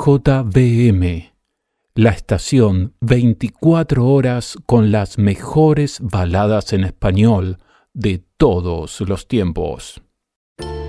RJBM, la estación 24 horas con las mejores baladas en español de todos los tiempos.